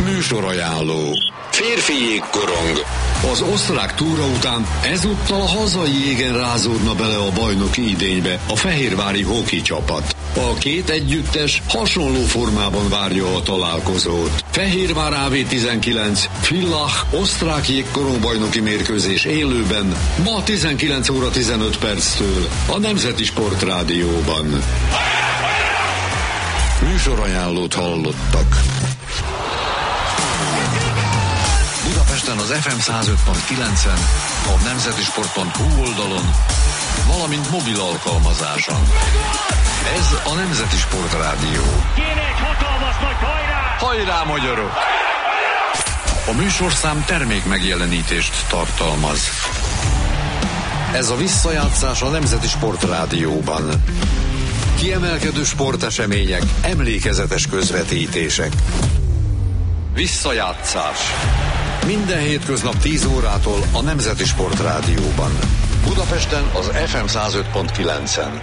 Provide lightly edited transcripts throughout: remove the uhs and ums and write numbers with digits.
Műsorajánló. Férfi jégkorong. Az osztrák túra után ezúttal a hazai jégen rázódna bele a bajnoki idénybe a fehérvári hoki csapat. A két együttes hasonló formában várja a találkozót. Fehérvár AV19, Villach, osztrák jégkorong bajnoki mérkőzés élőben ma 19 óra 15 perctől a Nemzeti Sport Rádióban. Műsorajánlót hallottak. Budapesten az FM 105.9-en, a nemzetisport.hu oldalon, valamint mobil alkalmazáson. Ez a Nemzeti Sport Rádió. Kéne egy hatalmas nagy hajrá! Hajrá, magyarok! A műsorszám termék megjelenítést tartalmaz. Ez a visszajátszás a Nemzeti Sport Rádióban. Kiemelkedő sportesemények, emlékezetes közvetítések. Visszajátszás. Minden hétköznap 10 órától a Nemzeti Sport Rádióban. Budapesten az FM 105.9-en.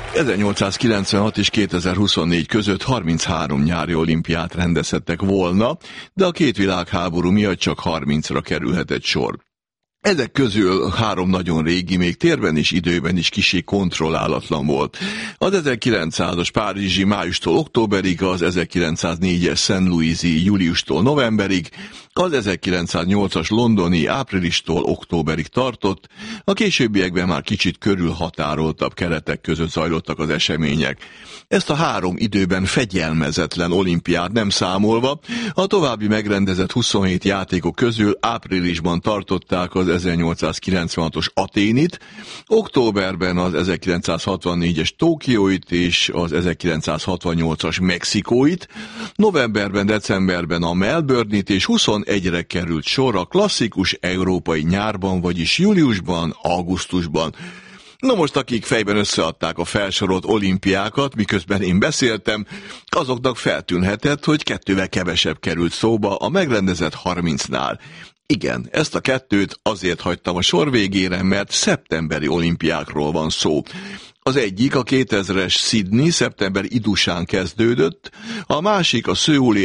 1896 és 2024 között 33 nyári olimpiát rendezhettek volna, de a két világháború miatt csak 30-ra kerülhetett sor. Ezek közül 3 nagyon régi, még térben és időben is kissé kontrollálatlan volt. Az 1900-as párizsi májustól októberig, az 1904-es St. Louis-i júliustól novemberig, az 1908-as londoni áprilistól októberig tartott, a későbbiekben már kicsit körülhatároltabb keretek között zajlottak az események. Ezt a 3 időben fegyelmezetlen olimpiát nem számolva, a további megrendezett 27 játékok közül áprilisban tartották az 1896-os Aténit, októberben az 1964-es Tokióit és az 1968-as Mexikóit, novemberben, decemberben a Melbourne-it, és 21-re került sor a klasszikus európai nyárban, vagyis júliusban, augusztusban. Na most, akik fejben összeadták a felsorolt olimpiákat, miközben én beszéltem, azoknak feltűnhetett, hogy 2-vel kevesebb került szóba a megrendezett 30-nál. Igen, ezt a 2-t azért hagytam a sor végére, mert szeptemberi olimpiákról van szó. Az egyik a 2000-es Sydney szeptember idusán kezdődött, a másik a szöuli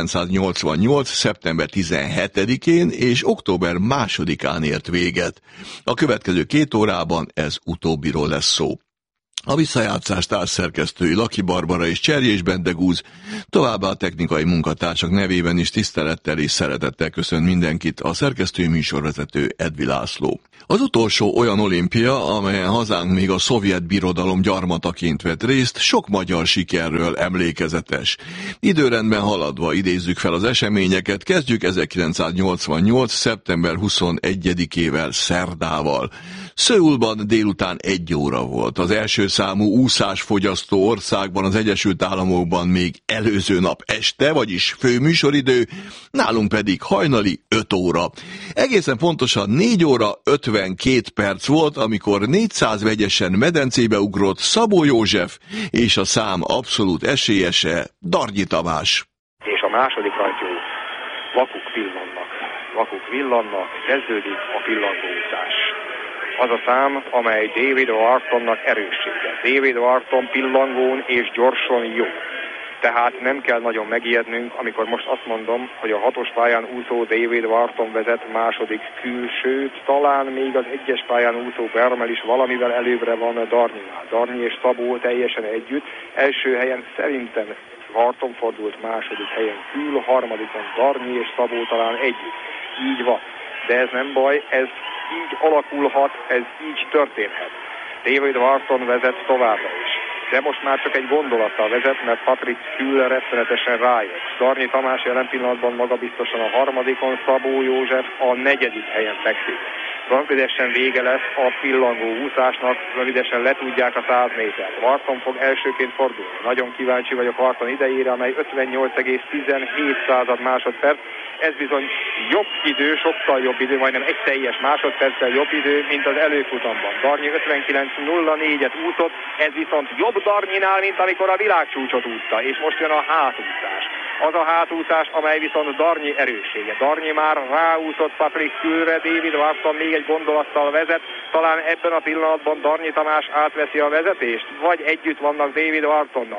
1988. szeptember 17-én és október 2-án ért véget. A következő 2 órában ez utóbbiról lesz szó. A visszajátszás társszerkesztői Laki Barbara és Cserjés Bendegúz, továbbá a technikai munkatársak nevében is tisztelettel és szeretettel köszönt mindenkit a szerkesztői műsorvezető Edvi László. Az utolsó olyan olimpia, amelyen hazánk még a szovjet birodalom gyarmataként vett részt, sok magyar sikerről emlékezetes. Időrendben haladva idézzük fel az eseményeket, kezdjük 1988. szeptember 21-ével, szerdával. Szöulban délután 1 óra volt. Az első számú úszásfogyasztó országban, az Egyesült Államokban még előző nap este, vagyis főműsoridő, nálunk pedig hajnali 5 óra. Egészen pontosan 4 óra 52 perc volt, amikor 400 vegyesen medencébe ugrott Szabó József, és a szám abszolút esélyese Darnyi Tamás. És a második rajtó, vakuk villannak, kezdődik a pillangóúszás. Az a szám, amely David Whartonnak erőssége. David Wharton pillangón és gyorsan jó. Tehát nem kell nagyon megijednünk, amikor most azt mondom, hogy a 6-os pályán úszó David Wharton vezet második külsőt, talán még az 1-es pályán úszó Bermel is valamivel előbbre van Darnynál. Darnyi és Szabó teljesen együtt. Első helyen szerintem Wharton fordult, második helyen Kül, harmadikon Darnyi és Szabó talán együtt. Így van. De ez nem baj, ez így alakulhat, ez így történhet. David Wharton vezet továbbra is. De most már csak egy gondolattal vezet, mert Patrick Kül rettenetesen rájött. Darnyi Tamás jelen pillanatban magabiztosan a harmadikon, Szabó József a 4. helyen fekszik. Rövidesen vége lesz a pillangó úszásnak, rövidesen letudják a 100 métert. Wharton fog elsőként fordulni. Nagyon kíváncsi vagyok Wharton idejére, amely 58,17 másodperc. Ez bizony jobb idő, sokkal jobb idő, majdnem egy teljes másodperccel jobb idő, mint az előfutamban. Darnyi 59.04-et úszott, ez viszont jobb Darnyinál, mint amikor a világcsúcsot úszta, és most jön a hátúszás. Az a hátúszás, amely viszont Darnyi erőssége. Darnyi már ráúszott Patrick Külre, David Wharton még egy gondolattal vezet, talán ebben a pillanatban Darnyi Tamás átveszi a vezetést, vagy együtt vannak David Whartonnal.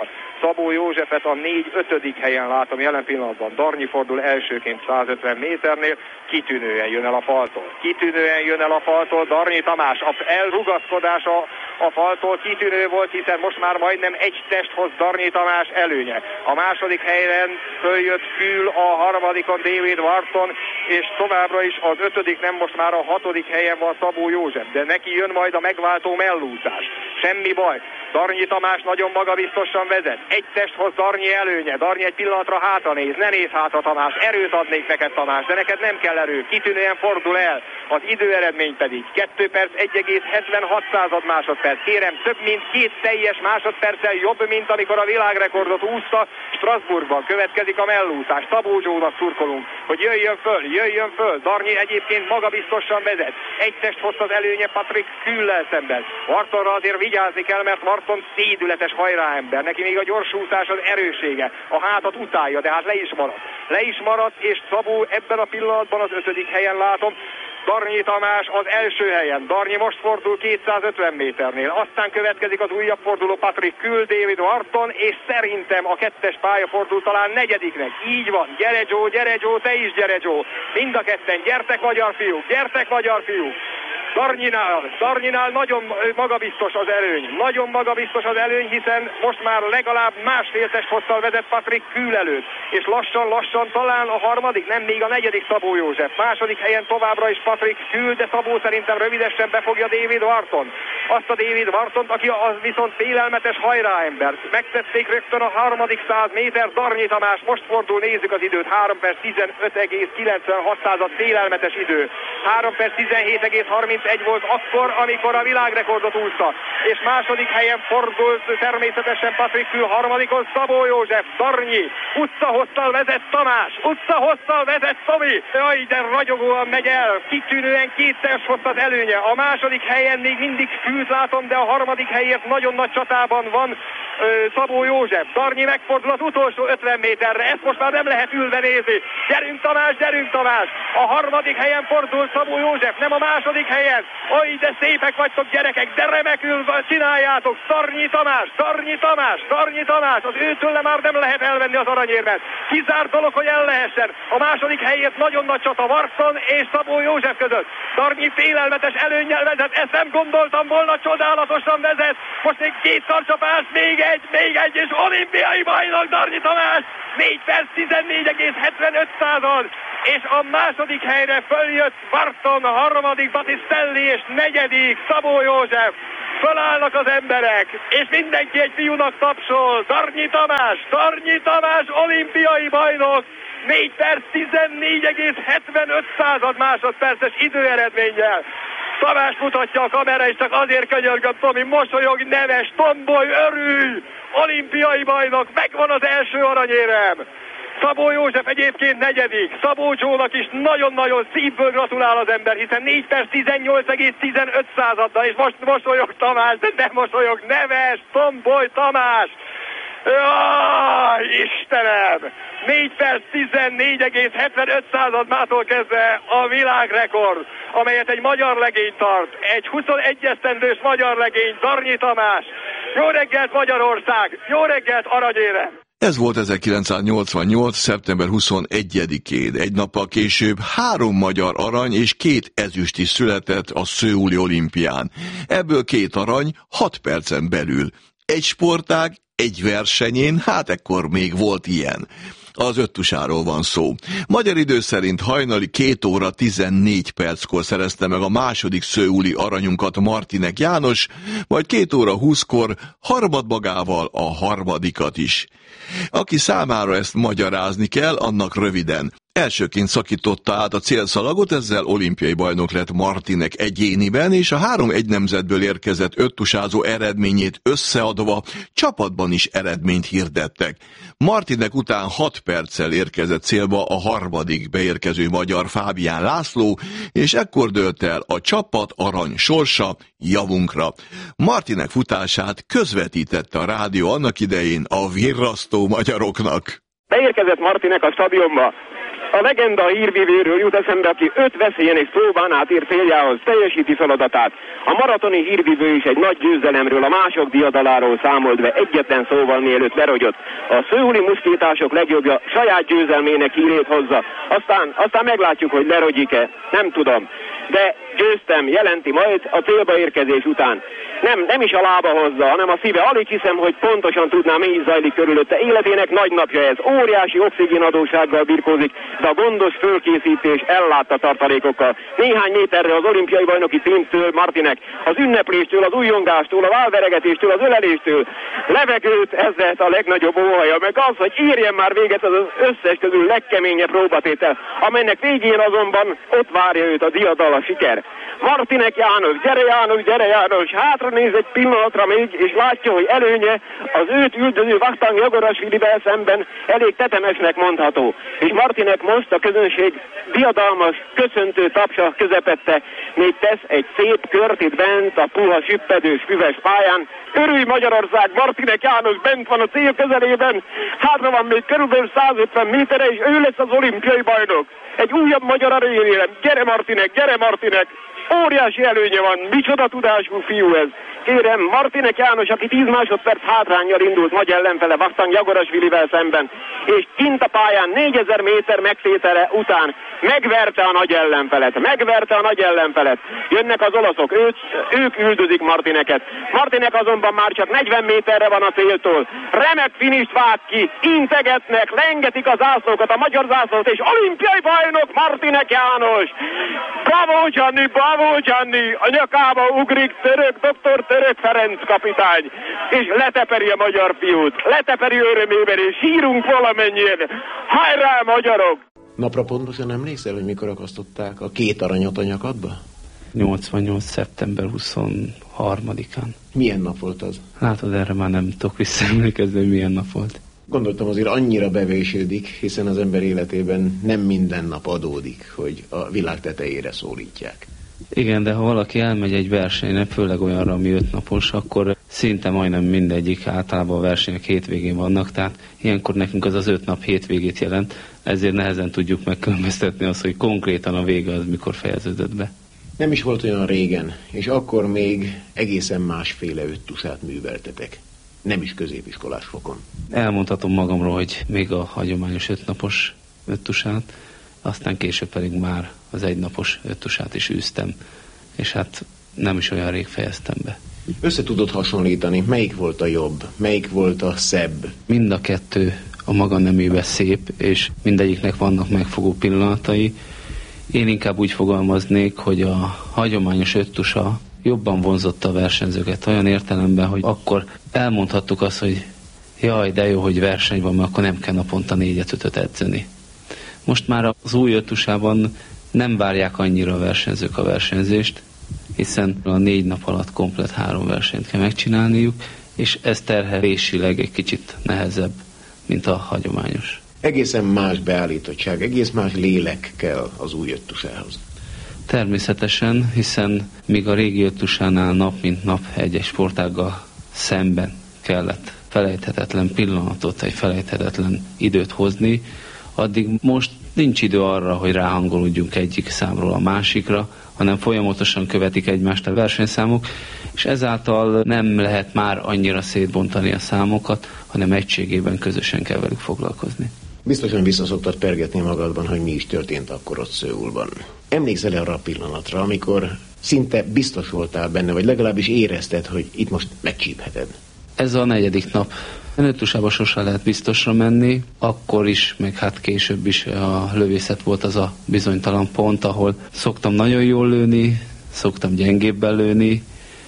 Szabó Józsefet a 4-5. helyen látom jelen pillanatban. Darnyi fordul elsőként 150 méternél, kitűnően jön el a faltól. Kitűnően jön el a faltól Darnyi Tamás. A elrugaszkodása a faltól kitűnő volt, hiszen most már majdnem egy testhoz Darnyi Tamás előnye. A második helyen följött Kül, a harmadikon David Wharton, és továbbra is az 5., nem, most már a 6. helyen van Szabó József, de neki jön majd a megváltó mellúszás. Semmi baj. Darnyi Tamás nagyon magabiztosan vezet. Egy testhoz Darnyi előnye. Darnyi egy pillanatra hátra néz. Ne néz hátra, Tamás. Erőt adnék neked, Tamás, de neked nem kell erő. Kitűnően fordul el. Az időeredmény pedig 2 perc 1,76 másodperc. Kérem, több mint 2 teljes másodperccel jobb, mint amikor a világrekordot úszta Strasbourgban. Következik a mellúszás. Szabó Zsónak szurkolunk, hogy jöjjön föl. Darnyi egyébként magabiztosan vezet. Egy test hossz az előnye Patrick Küllel szemben. Whartonra azért vigyázni kell, mert Wharton szédületes hajráember. Neki még a gyorsúszás az erősége. A hátat utálja, de hát le is maradt, és Szabó ebben a pillanatban az 5. helyen látom. Darnyi Tamás az első helyen. Darnyi most fordul 250 méternél. Aztán következik az újabb forduló Patrick Kül, David Wharton, és szerintem a 2. pálya fordul talán 4. Így van. Gyere Joe, te is gyere Joe. Mind a ketten. Gyertek magyar fiúk. Darnyinál nagyon magabiztos az előny, hiszen most már legalább másfél testhosszal vezet Patrick Kül előtt, és lassan talán a 3., nem, még a 4. Szabó József. 2. helyen továbbra is Patrick Kül, de Szabó szerintem rövidesen befogja David Wharton. Azt a David Whartont, aki az viszont félelmetes hajráember. Megtették rögtön a 3. 100 méter. Darnyi Tamás most fordul, nézzük az időt. 3 perc 15,96 félelmetes idő. 3 perc 17,31 volt akkor, amikor a világrekordot úszta. És 2. helyen fordult természetesen Patrick Kül, 3. Szabó József. Darnyi utcahosszal vezet Tamás, utcahosszal vezet Tomi. Jaj, de ragyogóan megy el, kitűnően 2 testhoz az előnye. A 2. helyen még mindig Kült látom, de a 3. helyért nagyon nagy csatában van Szabó József. Darnyi megfordul az utolsó 50 méterre, ezt most már nem lehet ülve nézni. Gyerünk Tamás! A 3. helyen fordul Szabó József, nem a 2. helyen. Oj, de szépek vagytok gyerekek, de remekül csináljátok. Darnyi Tamás, az őtőle már nem lehet elvenni az aranyérmet. Kizárt dolog, hogy el lehessen. A 2. helyért nagyon nagy csata Wharton és Szabó József között. Darnyi félelmetes előnnyel vezet, ezt nem gondoltam volna, csodálatosan vezet. Most még 2 karcsapás, még egy, és olimpiai bajnok Darnyi Tamás. 4 perc 14,75, és a 2. helyre följött Wharton, a 3. Battistelli, és 4. Szabó József. Fölállnak az emberek, és mindenki egy fiúnak tapsol. Darnyi Tamás olimpiai bajnok, 4 perc 14,75 másodperces időeredménnyel. Tamás mutatja a kamera, és csak azért könyörgöm, Tomi, mosolyog, neves, tombolj, örülj! Olimpiai bajnok, megvan az első aranyérem! Szabó József egyébként 4. Szabó Zsónak is nagyon-nagyon szívből gratulál az ember, hiszen 4 perc 18,15-dal, és most mosolyog Tamás, de nem mosolyog, neves, tomboly Tamás! Jaj, Istenem! 4 perc 14,75 mától kezdve a világrekord, amelyet egy magyar legény tart, egy 21 esztendős magyar legény, Darnyi Tamás. Jó reggelt Magyarország, jó reggelt aranyérem! Ez volt 1988. szeptember 21-én. Egy nappal később 3 magyar arany és 2 ezüst is született a szöuli olimpián. Ebből 2 arany 6 percen belül. Egy sportág, egy versenyén, hát ekkor még volt ilyen. Az öttusáról van szó. Magyar idő szerint hajnali 2 óra 14 perckor szerezte meg a második szöuli aranyunkat Martinek János, majd 2 óra 20-kor harmadmagával a harmadikat is. Aki számára ezt magyarázni kell, annak röviden. Elsőként szakította át a célszalagot, ezzel olimpiai bajnok lett Martinek egyéniben, és a 3 egynemzetből érkezett öttusázó eredményét összeadva csapatban is eredményt hirdettek. Martinek után 6 perccel érkezett célba a harmadik beérkező magyar Fábián László, és ekkor dőlt el a csapat arany sorsa javunkra. Martinek futását közvetítette a rádió annak idején a virrasztó magyaroknak. Beérkezett Martinek a stadionba. A legenda hírvívőről jut eszembe, aki 5 veszélyen és próbán átért céljához, teljesíti feladatát. A maratoni hírvívő is egy nagy győzelemről, a mások diadaláról számolt be egyetlen szóval, mielőtt lerogyott. A szöuli muszkétások legjobbja saját győzelmének hírét hozza. Aztán meglátjuk, hogy lerogyik-e. Nem tudom. De győztem, jelenti majd a célba érkezés után. Nem is a lába hozza, hanem a szíve. Alig hiszem, hogy pontosan tudná, mi is zajlik körülötte. Életének nagy napja ez. Óriási oxigénadósággal birkózik, de a gondos fölkészítés ellátta tartalékokkal. Néhány méterre az olimpiai bajnoki címtől Martinek, az ünnepléstől, az újjongástól, a válveregetéstől, az öleléstől levegőt, ez lett a legnagyobb óhaja, meg az, hogy érjen már véget az összes közül legkeményebb próbatétel, amelynek végén azonban ott várja őt a diadal, a siker. Martinek János, gyere János, hátra néz egy pillanatra még, és látja, hogy előnye az őt üldöző Vakhtang Jagorashvilivel szemben elég tetemesnek mondható. És Martinek most a közönség diadalmas, köszöntő tapsa közepette még tesz egy szép kört itt bent a puha, süppedős, füves pályán. Örülj Magyarország, Martinek János bent van a cél közelében, hátra van még körülbelül 150 méterre, és ő lesz az olimpiai bajnok. Egy újabb magyar arénére. Gyere Martinek! Óriási előnye van, micsoda tudású fiú ez. Kérem, Martinek János, aki 10 másodperc hátránnyal indult nagy ellenfele Vakhtang Jagorashvilivel szemben, és kint a pályán 4000 méter megtétele után megverte a nagy ellenfelet. Jönnek az olaszok, ők üldözik Martineket. Martinek azonban már csak 40 méterre van a céltól. Remek finist vág ki, integetnek, lengetik a zászlókat, a magyar zászlót, és olimpiai bajnok Martinek János. Bravo Gianni, a nyakába ugrik Dr. Török Ferenc kapitány, és leteperi a magyar fiút, leteperi örömében, és sírunk valamennyien. Hajrá, magyarok! Napra pontosan emlékszel, hogy mikor akasztották a 2 aranyat a nyakadba? 88. szeptember 23-án. Milyen nap volt az? Látod, erre már nem tudok visszaemlékezni, hogy milyen nap volt. Gondoltam, azért annyira bevésődik, hiszen az ember életében nem minden nap adódik, hogy a világ tetejére szólítják. Igen, de ha valaki elmegy egy versenyre, főleg olyanra, ami 5 napos, akkor szinte majdnem mindegyik, általában a versenyek hétvégén vannak, tehát ilyenkor nekünk az 5 nap hétvégét jelent, ezért nehezen tudjuk megkülönböztetni azt, hogy konkrétan a vége az mikor fejeződött be. Nem is volt olyan régen, és akkor még egészen másféle öttusát műveltetek. Nem is középiskolás fokon. Elmondhatom magamról, hogy még a hagyományos 5 napos öttusát, aztán később pedig már az 1 napos öttusát is űztem, és hát nem is olyan rég fejeztem be. Össze tudod hasonlítani, melyik volt a jobb, melyik volt a szebb? Mind a kettő a maga nemébe szép, és mindegyiknek vannak megfogó pillanatai. Én inkább úgy fogalmaznék, hogy a hagyományos öttusa jobban vonzotta a versenyzőket olyan értelemben, hogy akkor elmondhattuk azt, hogy jaj, de jó, hogy verseny van, mert akkor nem kell naponta 4-5 edzeni. Most már az új öttusában nem várják annyira a versenyzők a versenyzést, hiszen a 4 nap alatt komplet 3 versenyt kell megcsinálniuk, és ez terhelésileg egy kicsit nehezebb, mint a hagyományos. Egészen más beállítottság, egész más lélek kell az új öttusához. Természetesen, hiszen míg a régi öttusánál nap mint nap egy sportággal szemben kellett felejthetetlen pillanatot, egy felejthetetlen időt hozni, addig most nincs idő arra, hogy ráhangolódjunk egyik számról a másikra, hanem folyamatosan követik egymást a versenyszámok, és ezáltal nem lehet már annyira szétbontani a számokat, hanem egységében közösen kell velük foglalkozni. Biztosan visszaszoktad pergetni magadban, hogy mi is történt akkor ott Szöulban. Emlékszel arra a pillanatra, amikor szinte biztos voltál benne, vagy legalábbis érezted, hogy itt most megcsípheted? Ez a 4. nap. Öttusába sose lehet biztosra menni, akkor is, meg hát később is a lövészet volt az a bizonytalan pont, ahol szoktam nagyon jól lőni, szoktam gyengébben lőni,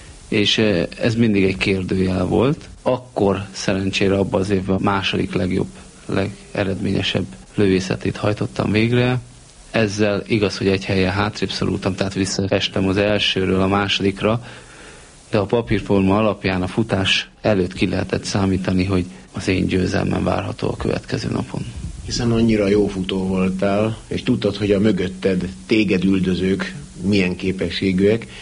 és ez mindig egy kérdőjel volt. Akkor szerencsére abban az évben a második legjobb, legeredményesebb lövészetét hajtottam végre. Ezzel igaz, hogy egy helyen hátrébb szorultam, tehát visszaestem az elsőről a másodikra, de a papírforma alapján a futás előtt ki lehetett számítani, hogy az én győzelmem várható a következő napon. Hiszen annyira jó futó voltál, és tudtad, hogy a mögötted téged üldözők milyen képességűek,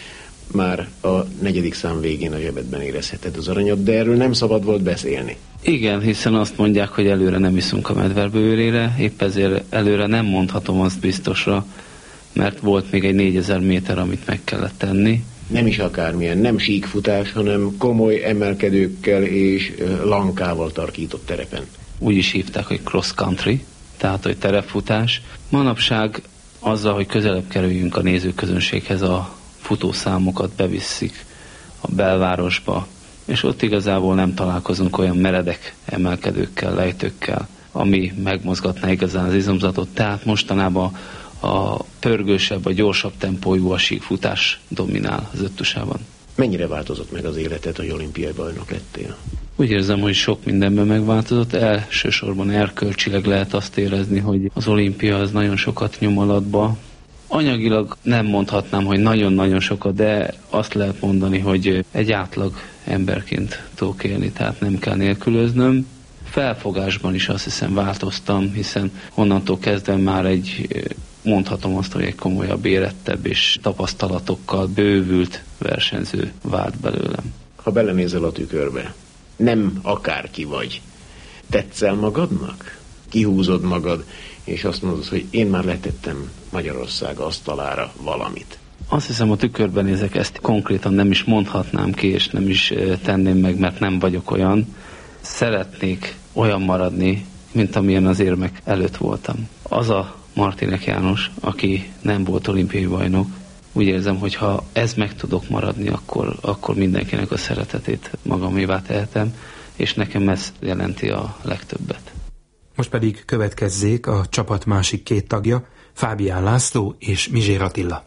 már a 4. szám végén a zsebedben érezheted az aranyat, de erről nem szabad volt beszélni. Igen, hiszen azt mondják, hogy előre nem iszunk a medverbőrére, épp ezért előre nem mondhatom azt biztosra, mert volt még egy 4000 méter, amit meg kellett tenni. Nem is akármilyen, nem síkfutás, hanem komoly emelkedőkkel és lankával tarkított terepen. Úgy is hívták, hogy cross country, tehát hogy terepfutás. Manapság azzal, hogy közelebb kerüljünk a nézőközönséghez, a futószámokat beviszik a belvárosba, és ott igazából nem találkozunk olyan meredek emelkedőkkel, lejtőkkel, ami megmozgatná igazán az izomzatot. Tehát mostanában a pörgősebb, a gyorsabb tempójú a síkfutás dominál az Öttusában. Mennyire változott meg az életed, hogy olimpiai bajnok lettél? Úgy érzem, hogy sok mindenben megváltozott. Elsősorban erkölcsileg lehet azt érezni, hogy az olimpia az nagyon sokat nyom alatba. Anyagilag nem mondhatnám, hogy nagyon-nagyon sokat, de azt lehet mondani, hogy egy átlag emberként tudok élni, tehát nem kell nélkülöznöm. Felfogásban is azt hiszem változtam, hiszen onnantól kezdve már mondhatom azt, hogy egy komolyabb, érettebb és tapasztalatokkal bővült versenyző vált belőlem. Ha belenézel a tükörbe, nem akárki vagy. Tetszel magadnak? Kihúzod magad, és azt mondod, hogy én már letettem Magyarország asztalára valamit. Azt hiszem, a tükörben nézek, ezt konkrétan nem is mondhatnám ki, és nem is tenném meg, mert nem vagyok olyan. Szeretnék olyan maradni, mint amilyen az érmek előtt voltam. Az a Martinek János, aki nem volt olimpiai bajnok, úgy érzem, hogy ha ez meg tudok maradni, akkor mindenkinek a szeretetét magamévá tehetem, és nekem ez jelenti a legtöbbet. Most pedig következzék a csapat másik 2 tagja, Fábián László és Mizsér Attila.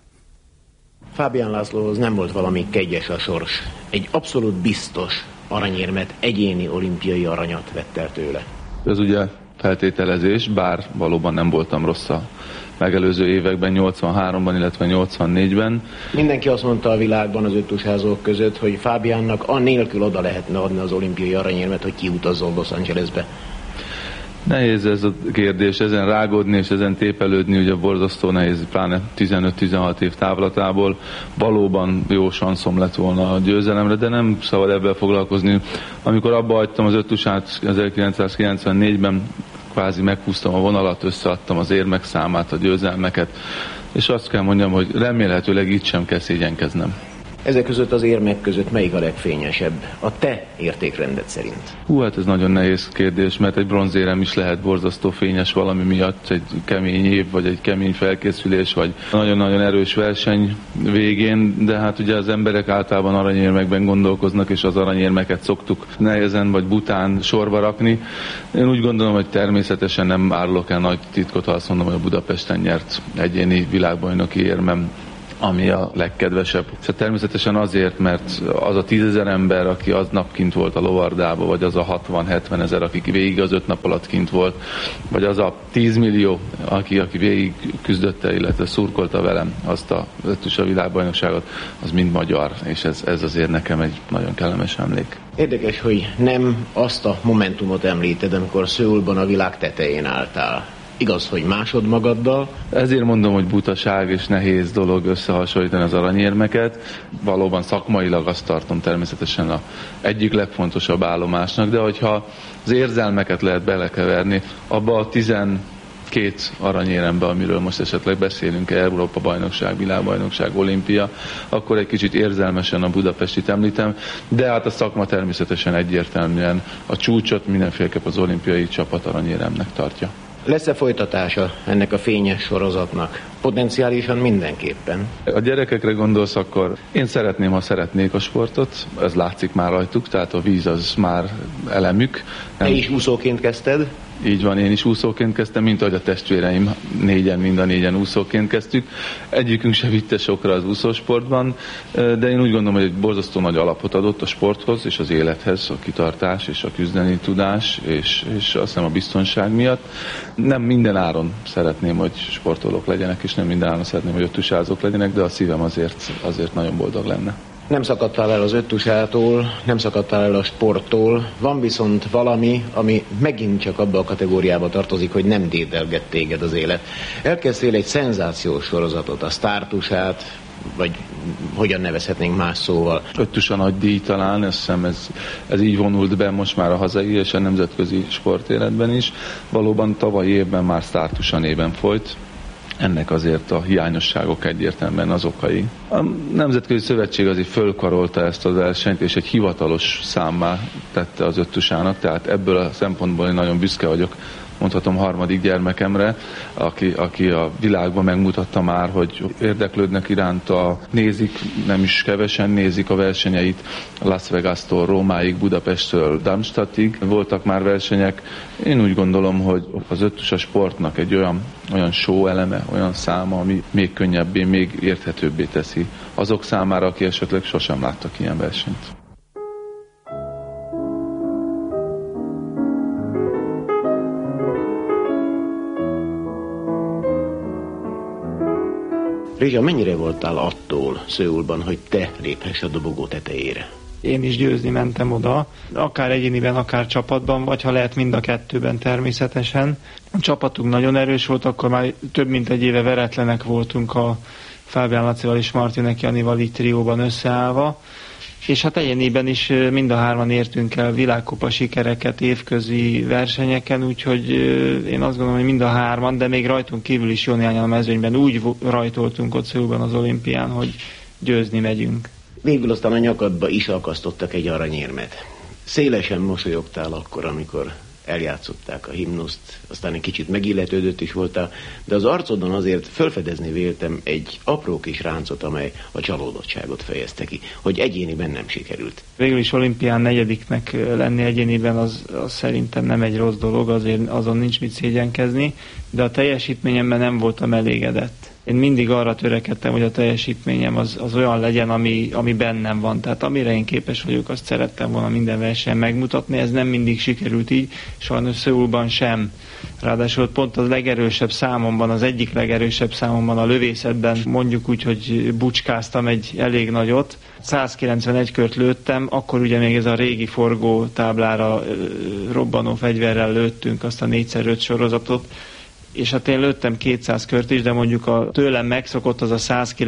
Fábián Lászlóhoz nem volt valami kegyes a sors. Egy abszolút biztos aranyérmet, egyéni olimpiai aranyat vett el tőle. Ez ugye feltételezés, bár valóban nem voltam rossz a megelőző években, 83-ban, illetve 84-ben. Mindenki azt mondta a világban az öttusázók között, hogy Fábiánnak annélkül oda lehetne adni az olimpiai aranyérmet, hogy kiutazzon Los Angelesbe. Nehéz ez a kérdés, ezen rágódni és ezen tépelődni, ugye borzasztó nehéz, pláne 15-16 év távlatából. Valóban jó sanszom lett volna a győzelemre, de nem szabad ebben foglalkozni. Amikor abba hagytam az öttusát 1994-ben, kvázi meghúztam a vonalat, összeadtam az érmek számát, a győzelmeket, és azt kell mondjam, hogy remélhetőleg itt sem kell szégyenkeznem. Ezek között az érmek között melyik a legfényesebb a te értékrendet szerint? Hát ez nagyon nehéz kérdés, mert egy bronzérem is lehet borzasztó fényes valami miatt, egy kemény év, vagy egy kemény felkészülés, vagy nagyon-nagyon erős verseny végén, de hát ugye az emberek általában aranyérmekben gondolkoznak, és az aranyérmeket szoktuk nehezen vagy bután sorba rakni. Én úgy gondolom, hogy természetesen nem árulok el nagy titkot, ha azt mondom, hogy a Budapesten nyert egyéni világbajnoki érmem, ami a legkedvesebb. Természetesen azért, mert az a 10 000 ember, aki aznap kint volt a lovardába, vagy az a 60-70 ezer, aki végig az 5 nap alatt kint volt, vagy az a 10 millió, aki végig küzdötte, illetve szurkolta velem azt a öttusa világbajnokságot, az mind magyar, és ez azért nekem egy nagyon kellemes emlék. Érdekes, hogy nem azt a momentumot említed, amikor Szöulban a világ tetején álltál. Igaz, hogy másod magaddal? Ezért mondom, hogy butaság és nehéz dolog összehasonlítani az aranyérmeket. Valóban szakmailag azt tartom természetesen az egyik legfontosabb állomásnak, de hogyha az érzelmeket lehet belekeverni, abba a 12 aranyérembe, amiről most esetleg beszélünk, Európa bajnokság, világbajnokság, olimpia, akkor egy kicsit érzelmesen a Budapestit említem, de hát a szakma természetesen egyértelműen a csúcsot mindenféleképp az olimpiai csapat aranyéremnek tartja. Lesz-e folytatása ennek a fényes sorozatnak? Potenciálisan mindenképpen. A gyerekekre gondolsz, akkor én szeretném, ha szeretnék a sportot, ez látszik már rajtuk, tehát a víz az már elemük. Te is úszóként kezdted? Így van, én is úszóként kezdtem, mint ahogy a testvéreim mind a négyen úszóként kezdtük. Egyikünk se vitte sokra az úszósportban, de én úgy gondolom, hogy egy borzasztó nagy alapot adott a sporthoz és az élethez, a kitartás és a küzdeni tudás, és azt hiszem a biztonság miatt. Nem minden áron szeretném, hogy sportolók legyenek, és nem minden áron szeretném, hogy öttusázók legyenek, de a szívem azért nagyon boldog lenne. Nem szakadtál el az öttusától, nem szakadtál el a sporttól, van viszont valami, ami megint csak abba a kategóriába tartozik, hogy nem dédelget téged az élet. Elkezdtél egy szenzációs sorozatot, a Sztártusát, vagy hogyan nevezhetnénk más szóval? Öttusa nagy díj talán, azt hiszem ez így vonult be most már a hazai és a nemzetközi sportéletben is. Valóban tavalyi évben már Sztártusa néven folyt. Ennek azért a hiányosságok egyértelműen az okai. A Nemzetközi Szövetség azért fölkarolta ezt a versenyt, és egy hivatalos számmá tette az Öttusának, tehát ebből a szempontból én nagyon büszke vagyok, mondhatom harmadik gyermekemre, aki a világban megmutatta már, hogy érdeklődnek iránta, nézik, nem is kevesen nézik a versenyeit, Las Vegas-tól Rómáig, Budapesttől Darmstadtig voltak már versenyek. Én úgy gondolom, hogy az öttusa sportnak egy olyan show eleme, olyan száma, ami még könnyebbé, még érthetőbbé teszi azok számára, aki esetleg sosem láttak ilyen versenyt. Rézsa, mennyire voltál attól Szöulban, hogy te léphess a dobogó tetejére? Én is győzni mentem oda, akár egyéniben, akár csapatban, vagy ha lehet mind a kettőben természetesen. A csapatunk nagyon erős volt, akkor már több mint egy éve veretlenek voltunk a Fábián Lacival és Martinek Janival így trióban összeállva, és hát egyéniben is mind a hárman értünk el világkupa sikereket évközi versenyeken, úgyhogy én azt gondolom, hogy mind a hárman, de még rajtunk kívül is jó néhányan a mezőnyben úgy rajtoltunk ott Szöulban az olimpián, hogy győzni megyünk. Végül aztán a nyakadba is akasztottak egy aranyérmet. Szélesen mosolyogtál akkor, amikor eljátszották a himnuszt, aztán egy kicsit megilletődött is voltál, de az arcodon azért felfedezni véltem egy apró kis ráncot, amely a csalódottságot fejezte ki, hogy egyéniben nem sikerült. Végül is olimpián negyediknek lenni egyéniben az szerintem nem egy rossz dolog, azért azon nincs mit szégyenkezni, de a teljesítményemben nem voltam elégedett. Én mindig arra törekedtem, hogy a teljesítményem az olyan legyen, ami bennem van. Tehát amire én képes vagyok, azt szerettem volna minden versenyen megmutatni. Ez nem mindig sikerült így, sajnos Szöulban sem. Ráadásul pont az legerősebb számomban, az egyik legerősebb számomban a lövészetben, mondjuk úgy, hogy bucskáztam egy elég nagyot. 191 kört lőttem, akkor ugye még ez a régi forgótáblára robbanó fegyverrel lőttünk azt a 4x5 sorozatot, és hát én lőttem 200 kört is, de mondjuk a tőlem megszokott az a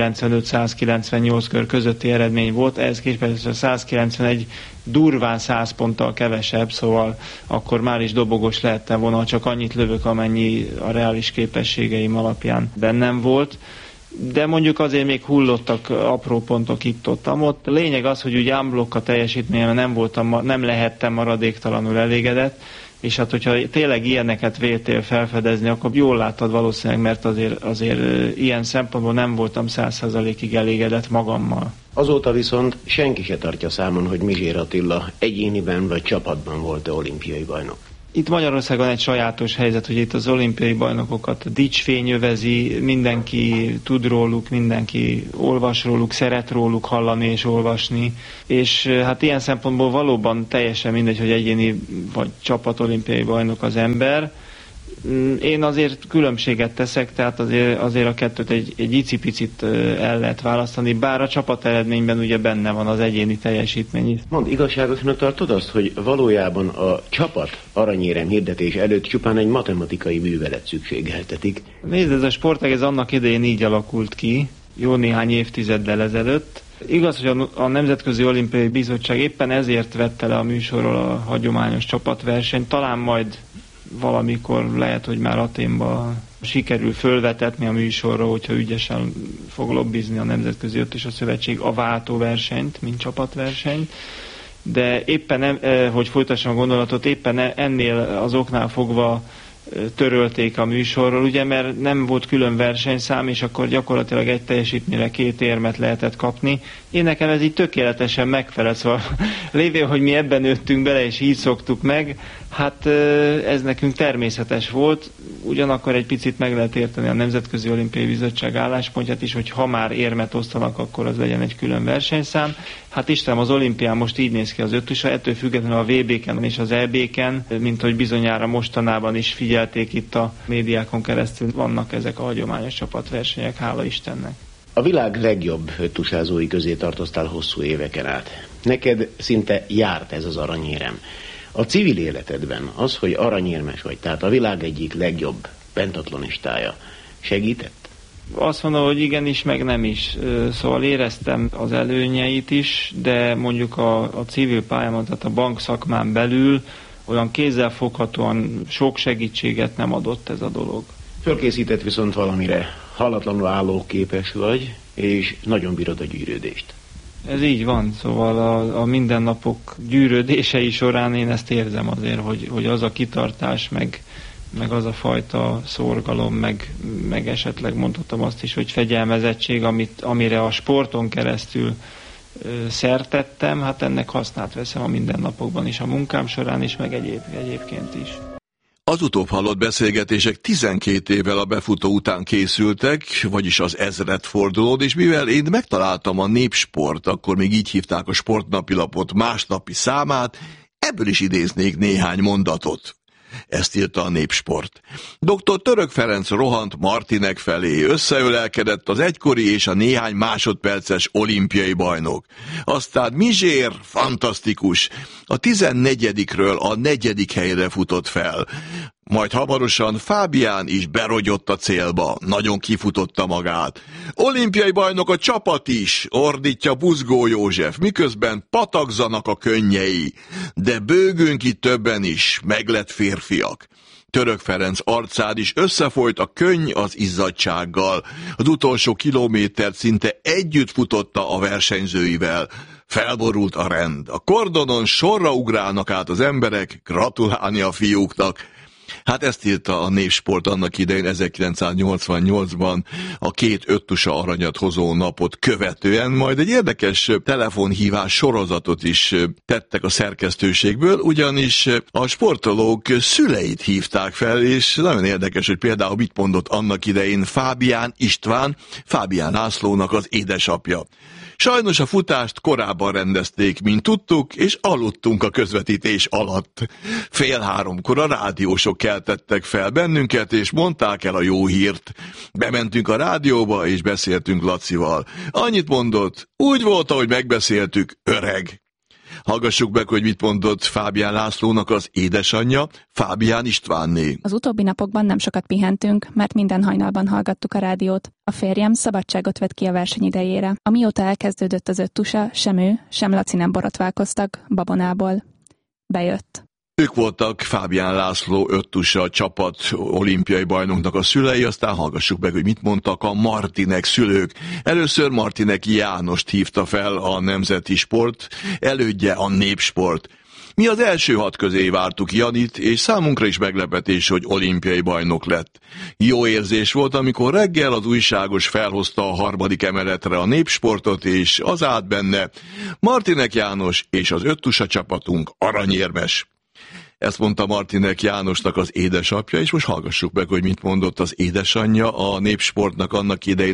195-198 kör közötti eredmény volt, ehhez képest a 191 durván 100 ponttal kevesebb, szóval akkor már is dobogos lehettem volna, csak annyit lövök, amennyi a reális képességeim alapján bennem volt. De mondjuk azért még hullottak apró pontok itt-ott. Lényeg az, hogy úgy unblock a teljesítményem nem lehettem maradéktalanul elégedett, és hát hogyha tényleg ilyeneket véltél felfedezni, akkor jól láttad valószínűleg, mert azért ilyen szempontból nem voltam 100%-ig elégedett magammal. Azóta viszont senki se tartja számon, hogy Mizsér Attila egyéniben vagy csapatban volt-e olimpiai bajnok. Itt Magyarországon egy sajátos helyzet, hogy itt az olimpiai bajnokokat dicsfény övezi, mindenki tud róluk, mindenki olvas róluk, szeret róluk hallani és olvasni, és hát ilyen szempontból valóban teljesen mindegy, hogy egyéni vagy csapat olimpiai bajnok az ember. Én azért különbséget teszek, tehát azért a kettőt egy icipicit el lehet választani, bár a csapat eredményben ugye benne van az egyéni teljesítmény. Mondd, igazságosnak tartod azt, hogy valójában a csapat aranyérem hirdetés előtt csupán egy matematikai művelet szükségeltetik? Nézd, ez a sportág ez annak idején így alakult ki, jó néhány évtizeddel ezelőtt. Igaz, hogy a Nemzetközi Olimpiai Bizottság éppen ezért vette le a műsorról a hagyományos csapatversenyt, talán majd valamikor lehet, hogy már Athénban sikerül fölvetetni a műsorra, hogyha ügyesen fog lobbizni a Nemzetközi Öttusa Szövetség a váltóversenyt, mint csapatversenyt. De éppen, hogy folytassam a gondolatot, éppen ennél az oknál fogva törölték a műsorról, ugye, mert nem volt külön versenyszám, és akkor gyakorlatilag egy teljesítményre 2 érmet lehetett kapni. Én nekem ez így tökéletesen megfelel, szóval lévén, hogy mi ebben nőttünk bele, és így szoktuk meg, hát ez nekünk természetes volt, ugyanakkor egy picit meg lehet érteni a Nemzetközi Olimpiai Bizottság álláspontját is, hogy ha már érmet osztanak, akkor az legyen egy külön versenyszám. Hát Istenem, az olimpián most így néz ki az öttusa, ettől függetlenül a VB-ken és az EB-ken, mint hogy bizonyára mostanában is figyelték itt a médiákon keresztül, vannak ezek a hagyományos csapatversenyek, hála Istennek. A világ legjobb öttusázói közé tartoztál hosszú éveken át. Neked szinte járt ez az aranyérem. A civil életedben az, hogy aranyérmes vagy, tehát a világ egyik legjobb pentatlonistája, segített? Azt mondom, hogy igenis, meg nem is. Szóval éreztem az előnyeit is, de mondjuk a civil pályámon, tehát a bankszakmán belül olyan kézzelfoghatóan sok segítséget nem adott ez a dolog. Fölkészített viszont valamire. Hallatlanul állóképes vagy, és nagyon bírod a gyűrődést. Ez így van, szóval a mindennapok gyűrődései során én ezt érzem azért, hogy az a kitartás, meg az a fajta szorgalom, meg esetleg mondhatom azt is, hogy fegyelmezettség, amire a sporton keresztül szertettem, hát ennek hasznát veszem a mindennapokban is, a munkám során is, meg egyébként is. Az utóbb hallott beszélgetések 12 évvel a befutó után készültek, vagyis az ezredfordulón, és mivel én megtaláltam a Népsport, akkor még így hívták a sportnapilapot másnapi számát, ebből is idéznék néhány mondatot. Ezt írta a Népsport. Dr. Török Ferenc rohant Martinek felé, összeölelkedett az egykori és a néhány másodperces olimpiai bajnok. Aztán Mizsér, fantasztikus, a 14-ről a 4. helyre futott fel. Majd hamarosan Fábián is berogyott a célba, nagyon kifutotta magát. Olimpiai bajnok a csapat is, ordítja Buzgó József, miközben patakzanak a könnyei. De bőgünk itt többen is, meglett férfiak. Török Ferenc arcán is összefolyt a könny az izzadsággal. Az utolsó kilométert szinte együtt futotta a versenyzőivel. Felborult a rend. A kordonon sorra ugrálnak át az emberek, gratulálni a fiúknak. Hát ezt írta a Népsport annak idején 1988-ban a 2 öttusa aranyat hozó napot követően, majd egy érdekes telefonhívás sorozatot is tettek a szerkesztőségből, ugyanis a sportolók szüleit hívták fel, és nagyon érdekes, hogy például mit mondott annak idején Fábián István, Fábián Lászlónak az édesapja. Sajnos a futást korábban rendezték, mint tudtuk, és aludtunk a közvetítés alatt. 2:30 a rádiósok keltettek fel bennünket, és mondták el a jó hírt. Bementünk a rádióba, és beszéltünk Lacival. Annyit mondott, úgy volt, ahogy megbeszéltük, öreg. Hallgassuk meg, hogy mit mondott Fábián Lászlónak az édesanyja, Fábián Istvánné. Az utóbbi napokban nem sokat pihentünk, mert minden hajnalban hallgattuk a rádiót. A férjem szabadságot vett ki a verseny idejére. Amióta elkezdődött az öttusa, sem ő, sem Laci nem borotválkoztak babonából. Bejött. Ők voltak Fábián László öttusa csapat olimpiai bajnoknak a szülei, aztán hallgassuk meg, hogy mit mondtak a Martinek szülők. Először Martinek Jánost hívta fel a Nemzeti Sport, elődje a Népsport. Mi az első 6 közé vártuk Janit, és számunkra is meglepetés, hogy olimpiai bajnok lett. Jó érzés volt, amikor reggel az újságos felhozta a 3. emeletre a Népsportot, és az állt benne: Martinek János és az öttusa csapatunk aranyérmes. Ezt mondta Martinek Jánosnak az édesapja, és most hallgassuk meg, hogy mit mondott az édesanyja a Népsportnak annak idején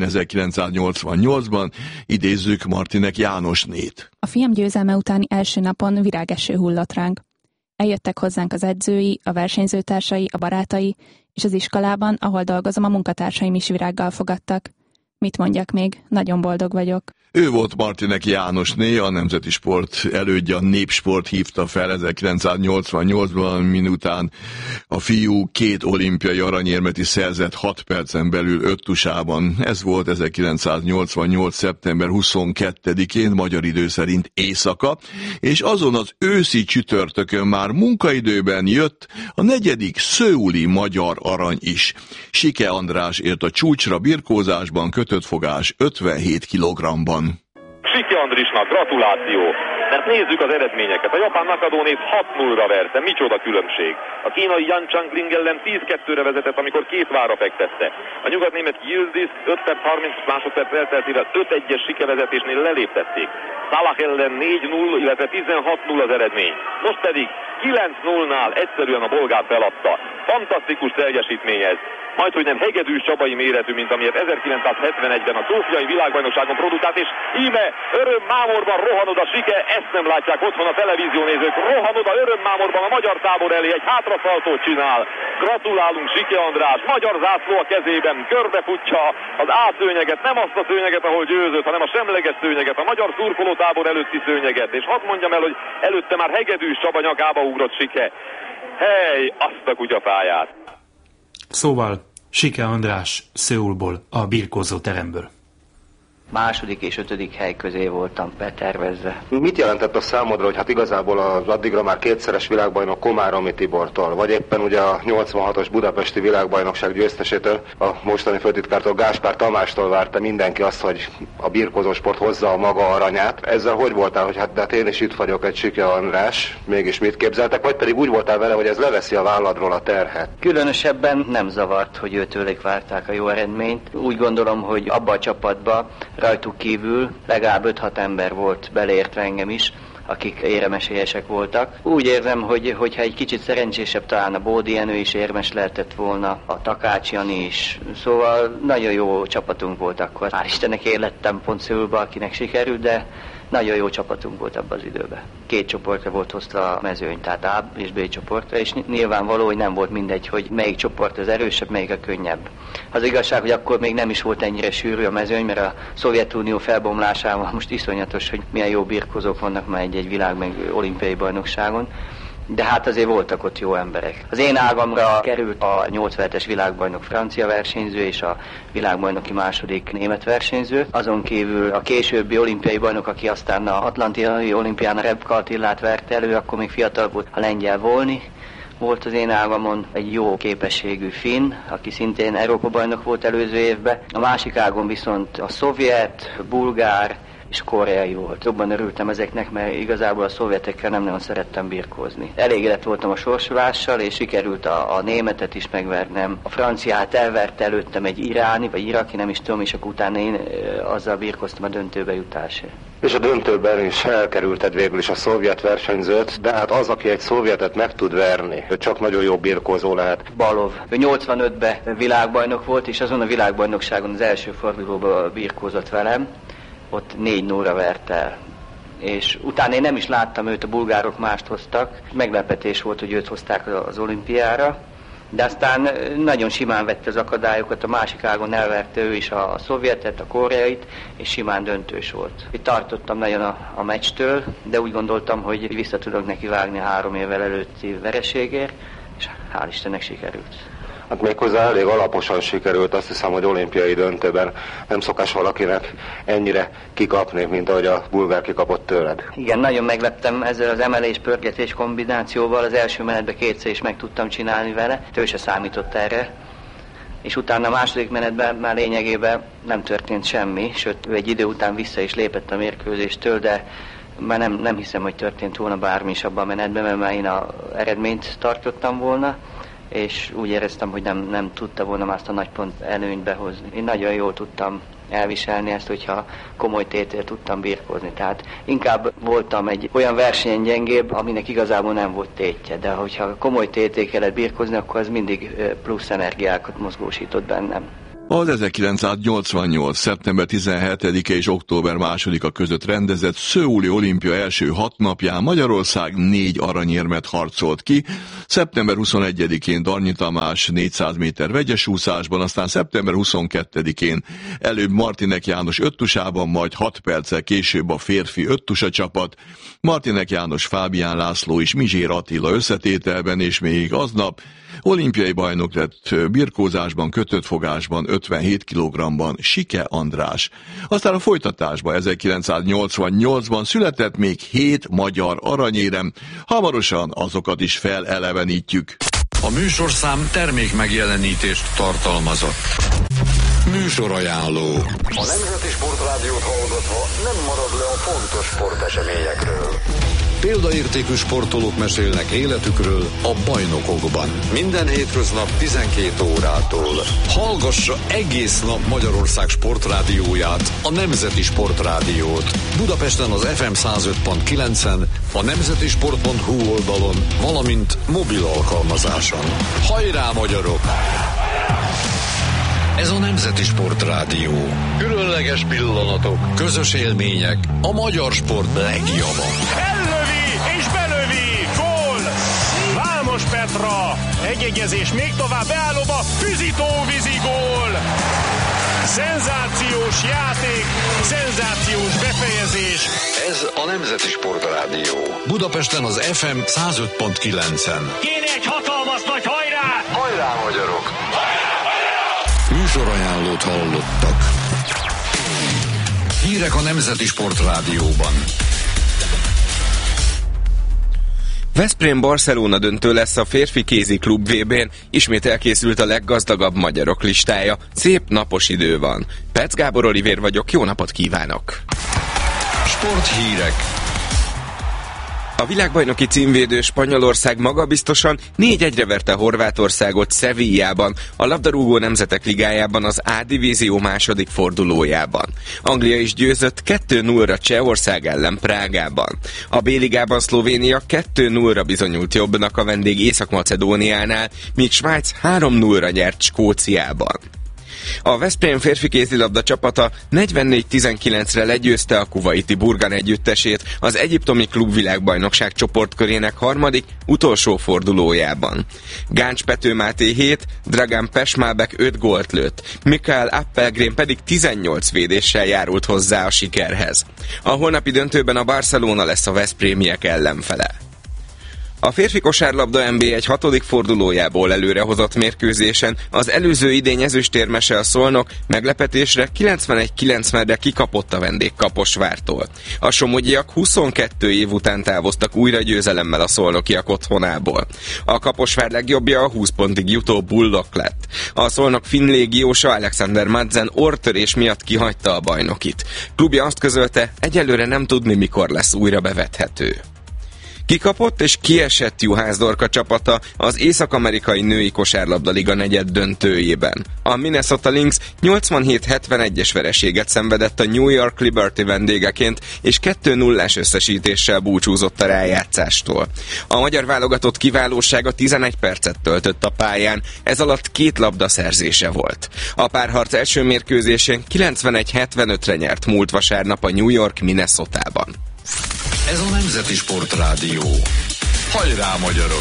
1988-ban. Idézzük Martinek Jánosnét. A fiam győzelme utáni első napon virágeső hullott ránk. Eljöttek hozzánk az edzői, a versenyzőtársai, a barátai, és az iskolában, ahol dolgozom, a munkatársaim is virággal fogadtak. Mit mondjak még? Nagyon boldog vagyok. Ő volt Martinek Jánosné, a Nemzeti Sport elődje, a Népsport hívta fel 1988-ban, miután a fiú 2 olimpiai aranyérmet is szerzett 6 percen belül öttusában. Ez volt 1988. szeptember 22-én, magyar idő szerint éjszaka, és azon az őszi csütörtökön már munkaidőben jött a 4. szöuli magyar arany is. Sike András ért a csúcsra birkózásban, kötött fogás 57 kg-ban. Sike Andrisnak gratuláció, mert nézzük az eredményeket. A japán Nakadónét 6-0-ra verte, micsoda különbség. A kínai Yan Changling ellen 10-2-re vezetett, amikor 2 vára fektette. A nyugatnémet Yildiz 5 perc 30 másodperc elteltével 5-1-es Sike vezetésnél leléptették. Salah ellen 4-0, illetve 16-0 az eredmény. Most pedig 9-0-nál egyszerűen a bolgár feladta. Fantasztikus teljesítmény ez. Majdhogy nem hegedűs csabai méretű, mint amilyet 1971-ben a szófiai világbajnokságon produkált, és íme örömmámorban rohan oda Sike, ezt nem látják otthon a televíziónézők, rohan oda örömmámorban a magyar tábor elé, egy hátraszaltót csinál. Gratulálunk Sike András, magyar zászló a kezében, körbefutja az A szőnyeget, nem azt a szőnyeget, ahol győzött, hanem a semleges szőnyeget, a magyar szurkolótábor előtti szőnyeget, és hadd mondjam el, hogy előtte már hegedűs Csaba nyakába ugrott Sike. Hely, azt a kutyafáját! Szóval Sike András, Szöulból, a birkózó teremből. Második és 5. hely közé voltam betervezve. Mit jelentett a számodra, hogy hát igazából az addigra már kétszeres világbajnok Komáromi Tibortól, vagy éppen ugye a 86-os budapesti világbajnokság győztesétől, a mostani főtitkártól, Gáspár Tamástól várta mindenki azt, hogy a birkózó sport hozza a maga aranyát. Ezzel hogy voltál, hogy hát én is itt vagyok, egy Sike András, mégis mit képzeltek, vagy pedig úgy voltál vele, hogy ez leveszi a válladról a terhet? Különösebben nem zavart, hogy őtőlük várták a jó eredményt. Úgy gondolom, hogy abba a csapatba rajtuk kívül legalább 5-6 ember volt, beleértve engem is, akik éremesélyesek voltak. Úgy érzem, hogyha egy kicsit szerencsésebb, talán a Bódi Jenő is érmes lehetett volna, a Takács Jani is. Szóval nagyon jó csapatunk volt akkor. Hál' Istennek én lettem pont Szöulba, akinek sikerült, de nagyon jó csapatunk volt abban az időben. 2 csoportra volt hozta a mezőny, tehát A és B csoportra, és nyilvánvaló, hogy nem volt mindegy, hogy melyik csoport az erősebb, melyik a könnyebb. Az igazság, hogy akkor még nem is volt ennyire sűrű a mezőny, mert a Szovjetunió felbomlásával most iszonyatos, hogy milyen jó birkózók vannak már egy világ meg olimpiai bajnokságon. De hát azért voltak ott jó emberek. Az én ágamra került a 87-es világbajnok francia versenyző és a világbajnoki második német versenyző. Azon kívül a későbbi olimpiai bajnok, aki aztán az atlantai olimpián a Rebka Attillát verte elő, akkor még fiatal volt, a lengyel Volny volt az én ágamon, egy jó képességű finn, aki szintén Európa-bajnok volt előző évben. A másik ágon viszont a szovjet, bulgár és koreai volt. Jobban örültem ezeknek, mert igazából a szovjetekkel nem nagyon szerettem birkózni. Elégedett voltam a sorsolással, és sikerült a németet is megvernem. A franciát elverte előttem egy iráni, vagy iraki, nem is tudom, és akkor utána én azzal birkóztam a döntőbe jutásért. És a döntőben is elkerülted végül is a szovjet versenyzőt, de hát az, aki egy szovjetet meg tud verni, ő csak nagyon jó birkózó lehet. Balov. Ő 85-ben világbajnok volt, és azon a világbajnokságon az első fordulóban birkózott velem. Ott 4-0-ra vert el. És utána én nem is láttam őt, a bulgárok mást hoztak. Meglepetés volt, hogy őt hozták az olimpiára, de aztán nagyon simán vette az akadályokat, a másik ágon elverte ő is a szovjetet, a koreait, és simán döntős volt. Itt tartottam nagyon a meccstől, de úgy gondoltam, hogy vissza tudok neki vágni 3 évvel előtti vereségért, és hál' Istennek sikerült. Hát méghozzá elég alaposan sikerült, azt hiszem, hogy olimpiai döntőben nem szokás valakinek ennyire kikapni, mint ahogy a bulgár kikapott tőled. Igen, nagyon megleptem ezzel az emelés-pörgetés kombinációval, az első menetben 2-szer is meg tudtam csinálni vele, ő se számított erre. És utána a második menetben már lényegében nem történt semmi, sőt, ő egy idő után vissza is lépett a mérkőzéstől, de már nem hiszem, hogy történt volna bármi is abban a menetben, mert már én az eredményt tartottam volna, és úgy éreztem, hogy nem tudta volna már azt a nagy pont előnyt behozni. Én nagyon jól tudtam elviselni ezt, hogyha komoly tétért tudtam birkózni. Tehát inkább voltam egy olyan versenyen gyengébb, aminek igazából nem volt tétje, de hogyha komoly tétért kellett birkózni, akkor az mindig plusz energiákat mozgósított bennem. Az 1988. szeptember 17-e és október 2-a között rendezett Szöuli olimpia első 6 napján Magyarország 4 aranyérmet harcolt ki. Szeptember 21-én Darnyi Tamás 400 méter vegyesúszásban, aztán szeptember 22-én előbb Martinek János öttusában, majd 6 perccel később a férfi öttusa csapat, Martinek János, Fábián László és Mizsér Attila összetételben, és még aznap olimpiai bajnok lett birkózásban, kötött fogásban, 57 kg-ban Sike András. Aztán a folytatásban 1988-ban született még 7 magyar aranyérem, hamarosan azokat is felelevenítjük. A műsorszám termék megjelenítést tartalmazott. Műsorajánló. A Nemzeti Sportrádiót hallgatva nem marad le a fontos sporteseményekről. Példaértékű sportolók mesélnek életükről a bajnokokban. Minden hétköznap 12 órától. Hallgassa egész nap Magyarország sportrádióját, a Nemzeti Sportrádiót. Budapesten az FM 105.9-en, a nemzetisport.hu oldalon, valamint mobil alkalmazáson. Hajrá, magyarok! Ez a Nemzeti Sportrádió. Különleges pillanatok, közös élmények, a magyar sport legjava. Ellövi és belövi! Gól! Vámos Petra! Egyegyezés még tovább beállóba, Füzitó-vízi gól! Szenzációs játék, szenzációs befejezés. Ez a Nemzeti Sportrádió. Budapesten az FM 105.9-en. Kéne egy hatalmas nagy hajrá! Hajrá, magyarok! Hajrá, hajrá! Műsorajánlót hallottak. Hírek a Nemzeti Sportrádióban. Veszprém Barcelona döntő lesz a férfi kéziklub VB-n, ismét elkészült a leggazdagabb magyarok listája, szép napos idő van. Perc Gábor Olivér vagyok, jó napot kívánok! Sporthírek. A világbajnoki címvédő Spanyolország magabiztosan 4-1-re verte Horvátországot Sevillában, a labdarúgó nemzetek ligájában az A divízió második fordulójában. Anglia is győzött 2-0-ra Csehország ellen Prágában. A B-ligában Szlovénia 2-0-ra bizonyult jobbnak a vendég Észak-Macedóniánál, míg Svájc 3-0-ra nyert Skóciában. A Veszprém férfi kézilabda csapata 44-19-re legyőzte a kuvaiti Burgan együttesét az egyiptomi klubvilágbajnokság csoportkörének harmadik, utolsó fordulójában. Gáncs Pető Máté 7, Dragan Pesmálbek 5 gólt lőtt, Mikael Appelgren pedig 18 védéssel járult hozzá a sikerhez. A holnapi döntőben a Barcelona lesz a veszprémiek ellenfele. A férfi kosárlabda NB1 hatodik fordulójából előrehozott mérkőzésen az előző idény ezüstérmese a Szolnok meglepetésre 91-90-re kikapott a vendég Kaposvártól. A somogyiak 22 év után távoztak újra győzelemmel a szolnokiak otthonából. A Kaposvár legjobbja a 20 pontig jutó Bullok lett. A Szolnok finn légiósa Alexander Madsen orrtörés miatt kihagyta a bajnokit. Klubja azt közölte, egyelőre nem tudni, mikor lesz újra bevethető. Kikapott és kiesett Juhász Dorka csapata az Észak-amerikai női kosárlabdaliga negyed döntőjében. A Minnesota Lynx 87-71-es vereséget szenvedett a New York Liberty vendégeként, és 2-0-ás összesítéssel búcsúzott a rájátszástól. A magyar válogatott kiválósága 11 percet töltött a pályán, ez alatt 2 labda szerzése volt. A párharc első mérkőzésén 91-75-re nyert múlt vasárnap a New York Minnesotában. Ez a Nemzeti Sportrádió. Hajrá, magyarok!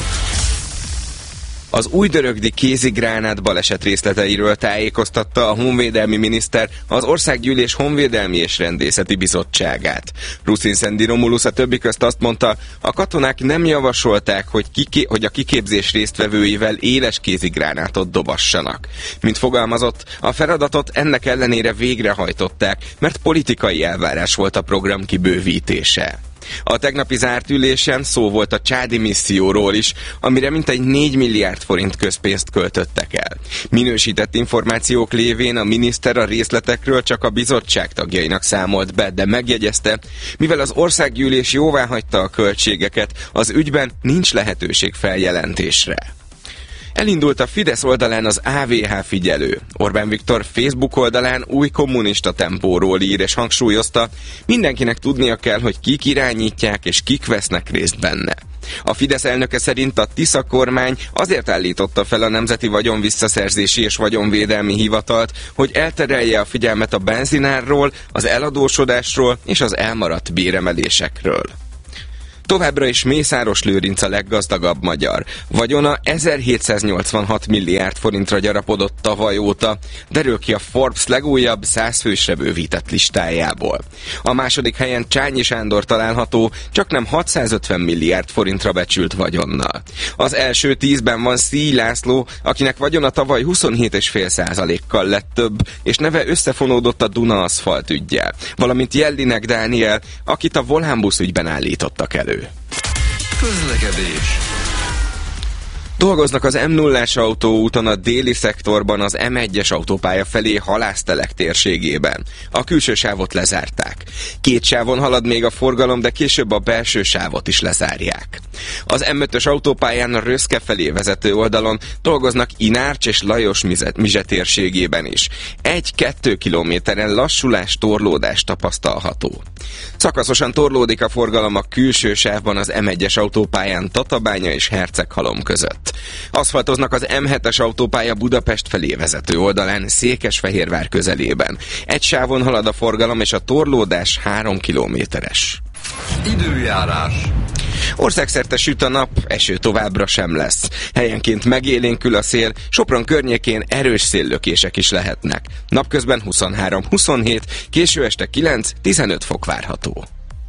Az újdörögdi kézigránát baleset részleteiről tájékoztatta a honvédelmi miniszter az Országgyűlés Honvédelmi és Rendészeti Bizottságát. Ruszin Szendi Romulusz a többi közt azt mondta, a katonák nem javasolták, hogy a kiképzés résztvevőivel éles kézigránátot dobassanak. Mint fogalmazott, a feladatot ennek ellenére végrehajtották, mert politikai elvárás volt a program kibővítése. A tegnapi zárt ülésen szó volt a csádi misszióról is, amire mintegy 4 milliárd forint közpénzt költöttek el. Minősített információk lévén a miniszter a részletekről csak a bizottság tagjainak számolt be, de megjegyezte, mivel az országgyűlés jóváhagyta a költségeket, az ügyben nincs lehetőség feljelentésre. Elindult a Fidesz oldalán az AVH figyelő. Orbán Viktor Facebook oldalán új kommunista tempóról ír és hangsúlyozta, mindenkinek tudnia kell, hogy kik irányítják és kik vesznek részt benne. A Fidesz elnöke szerint a Tisza kormány azért állította fel a Nemzeti Vagyonvisszaszerzési és Vagyonvédelmi Hivatalt, hogy elterelje a figyelmet a benzinárról, az eladósodásról és az elmaradt béremelésekről. Továbbra is Mészáros Lőrinc a leggazdagabb magyar. Vagyona 1786 milliárd forintra gyarapodott tavaly óta, derül ki a Forbes legújabb 100 fősre bővített listájából. A második helyen Csányi Sándor található, csaknem 650 milliárd forintra becsült vagyonnal. Az első 10-ben van Szíj László, akinek vagyona tavaly 27,5%-kal lett több, és neve összefonódott a Duna aszfalt üggyel, valamint Jellinek Dániel, akit a Volánbusz ügyben állítottak elő. Közlekedés. Dolgoznak az M0-as autóúton a déli szektorban az M1-es autópálya felé Halásztelek térségében. A külső sávot lezárták. 2 sávon halad még a forgalom, de később a belső sávot is lezárják. Az M5-ös autópályán a Röszke felé vezető oldalon dolgoznak Inárcs és Lajos Mizse térségében is. 1-2 kilométeren lassulás, torlódás tapasztalható. Szakaszosan torlódik a forgalom a külső sávban az M1-es autópályán Tatabánya és Herceghalom között. Aszfaltoznak az M7-es autópálya Budapest felé vezető oldalán Székesfehérvár közelében. 1 sávon halad a forgalom és a torlódás 3 kilométeres. Időjárás. Országszerte süt a nap, eső továbbra sem lesz. Helyenként megélénkül a szél, Sopron környékén erős széllökések is lehetnek. Napközben 23-27, késő este 9-15 fok várható.